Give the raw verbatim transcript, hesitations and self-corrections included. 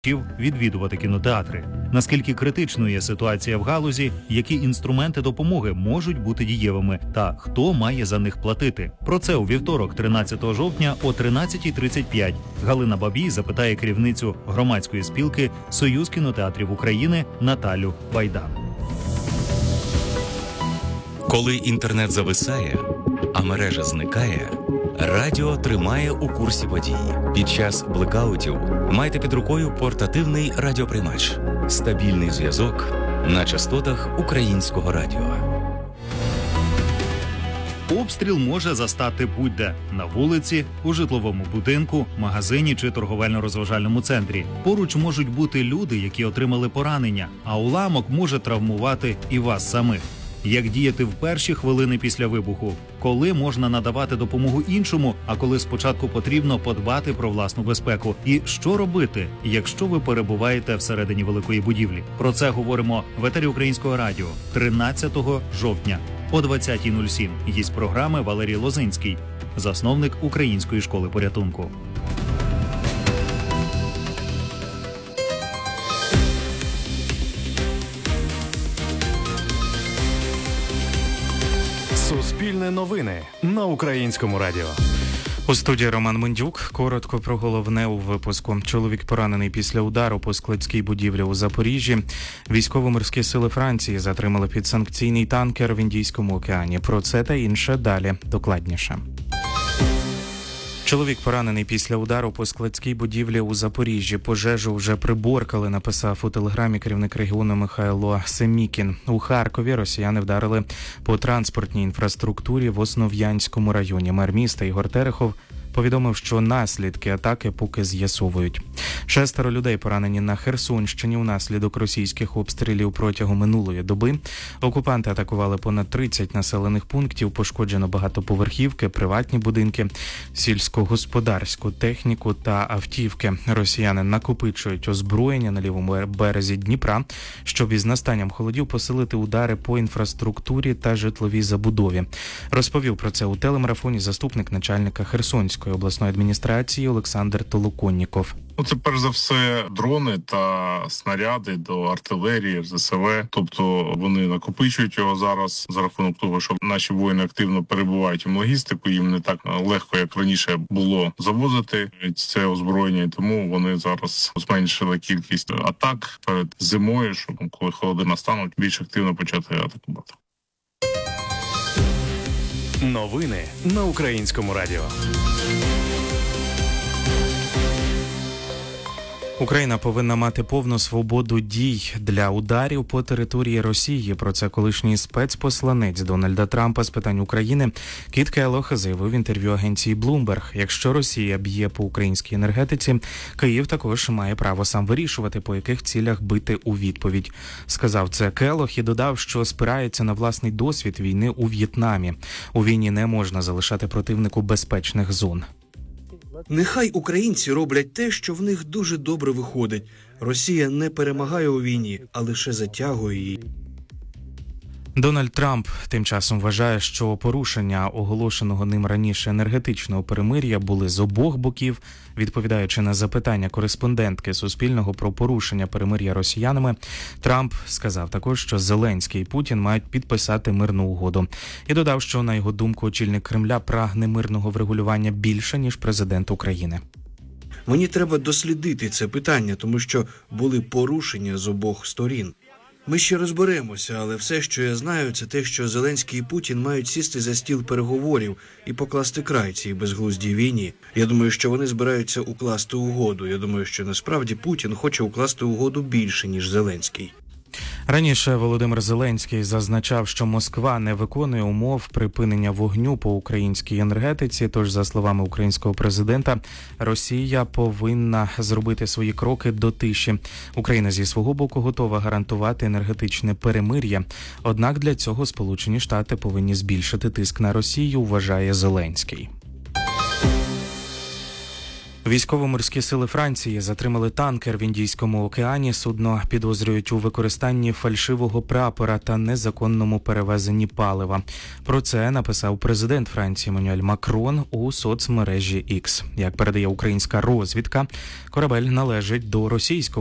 відвідувати кінотеатри. Наскільки критичною є ситуація в галузі, які інструменти допомоги можуть бути дієвими та хто має за них платити. Про це у вівторок, тринадцятого жовтня о тринадцятій тридцять п'ять Галина Бабій запитає керівницю громадської спілки «Союз кінотеатрів України» Наталю Байдан. Коли інтернет зависає, а мережа зникає, радіо тримає у курсі подій. Під час блекаутів майте під рукою портативний радіоприймач. Стабільний зв'язок на частотах українського радіо. Обстріл може застати будь-де – на вулиці, у житловому будинку, магазині чи торговельно-розважальному центрі. Поруч можуть бути люди, які отримали поранення, а уламок може травмувати і вас самих. Як діяти в перші хвилини після вибуху? Коли можна надавати допомогу іншому, а коли спочатку потрібно подбати про власну безпеку? І що робити, якщо ви перебуваєте всередині великої будівлі? Про це говоримо в етері Українського радіо тринадцятого жовтня о двадцятій нуль сім. Гість програми Валерій Лозинський, засновник Української школи порятунку. Суспільне новини на Українському радіо. У студії Роман Мендюк. Коротко про головне у випуску. Чоловік поранений після удару по складській будівлі у Запоріжжі. Військово-морські сили Франції затримали підсанкційний танкер в Індійському океані. Про це та інше далі докладніше. Чоловік поранений після удару по складській будівлі у Запоріжжі. Пожежу вже приборкали, написав у телеграмі керівник регіону Михайло Семікін. У Харкові росіяни вдарили по транспортній інфраструктурі в Основ'янському районі. Мер міста Ігор Терехов повідомив, що наслідки атаки поки з'ясовують. Шестеро людей поранені на Херсонщині унаслідок російських обстрілів протягом минулої доби. Окупанти атакували понад тридцять населених пунктів, пошкоджено багатоповерхівки, приватні будинки, сільськогосподарську техніку та автівки. Росіяни накопичують озброєння на лівому березі Дніпра, щоб із настанням холодів посилити удари по інфраструктурі та житловій забудові. Розповів про це у телемарафоні заступник начальника Херсонської обласної адміністрації Олександр Толоконніков. Ну, це перш за все дрони та снаряди до артилерії, ЗСВ. Тобто вони накопичують його зараз за рахунок того, що наші воїни активно перебувають в логістику. Їм не так легко, як раніше було завозити це озброєння. Тому вони зараз зменшили кількість атак перед зимою, щоб коли холоди настануть, більш активно почати атакувати. Новини на Українському радіо. Україна повинна мати повну свободу дій для ударів по території Росії. Про це колишній спецпосланець Дональда Трампа з питань України Кіт Келлог заявив в інтерв'ю агенції Bloomberg. Якщо Росія б'є по українській енергетиці, Київ також має право сам вирішувати, по яких цілях бити у відповідь. Сказав це Келлог і додав, що спирається на власний досвід війни у В'єтнамі. У війні не можна залишати противнику безпечних зон. Нехай українці роблять те, що в них дуже добре виходить. Росія не перемагає у війні, а лише затягує її. Дональд Трамп тим часом вважає, що порушення оголошеного ним раніше енергетичного перемир'я були з обох боків. Відповідаючи на запитання кореспондентки Суспільного про порушення перемир'я росіянами, Трамп сказав також, що Зеленський і Путін мають підписати мирну угоду. І додав, що, на його думку, очільник Кремля прагне мирного врегулювання більше, ніж президент України. Мені треба дослідити це питання, тому що були порушення з обох сторін. Ми ще розберемося, але все, що я знаю, це те, що Зеленський і Путін мають сісти за стіл переговорів і покласти край цій безглуздій війні. Я думаю, що вони збираються укласти угоду. Я думаю, що насправді Путін хоче укласти угоду більше, ніж Зеленський. Раніше Володимир Зеленський зазначав, що Москва не виконує умов припинення вогню по українській енергетиці, тож, за словами українського президента, Росія повинна зробити свої кроки до тиші. Україна зі свого боку готова гарантувати енергетичне перемир'я, однак для цього Сполучені Штати повинні збільшити тиск на Росію, вважає Зеленський. Військово-морські сили Франції затримали танкер в Індійському океані. Судно підозрюють у використанні фальшивого прапора та незаконному перевезенні палива. Про це написав президент Франції Еммануель Макрон у соцмережі X. Як передає українська розвідка, корабель належить до російського